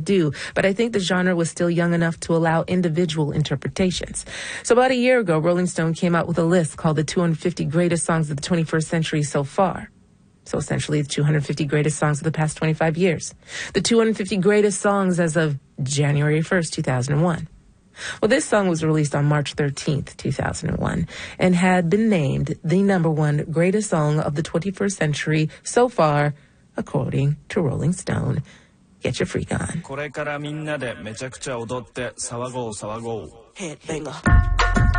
do, but I think the genre was still young enough to allow individual interpretations. So about a year ago, Rolling Stone came out with a list called the 250 greatest songs of the 21st century so far. So essentially, the 250 greatest songs of the past 25 years. The 250 greatest songs as of January 1st, 2001. Well, this song was released on March 13th, 2001, and had been named the number one greatest song of the 21st century so far, according to Rolling Stone. Get your freak on. これからみんなでめちゃくちゃ踊って騒ごう騒ごう。 Headbanger.